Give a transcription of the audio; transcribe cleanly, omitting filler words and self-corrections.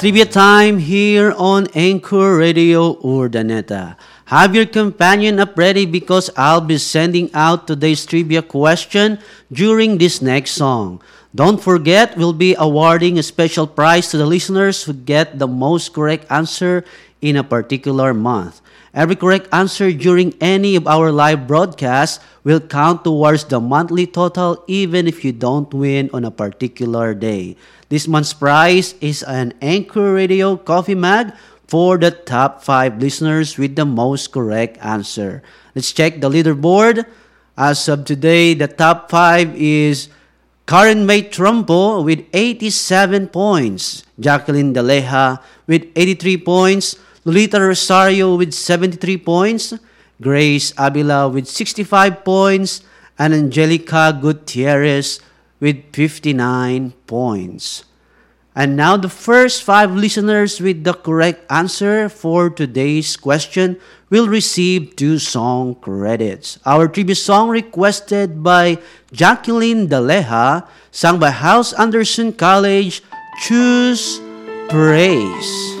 Trivia time here on Anchor Radio Urdaneta. Have your companion up ready because I'll be sending out today's trivia question during this next song. Don't forget, we'll be awarding a special prize to the listeners who get the most correct answer in a particular month. Every correct answer during any of our live broadcasts will count towards the monthly total even if you don't win on a particular day. This month's prize is an Anchor Radio coffee mug for the top 5 listeners with the most correct answer. Let's check the leaderboard. As of today, the top 5 is Karen May Trumpo with 87 points, Jacqueline Daleja with 83 points, Lolita Rosario with 73 points, Grace Avila with 65 points, and Angelica Gutierrez with 59 points. And now the first 5 listeners with the correct answer for today's question will receive 2 song credits. Our tribute song requested by Jacqueline Daleja, sung by House Anderson College, Choose Praise.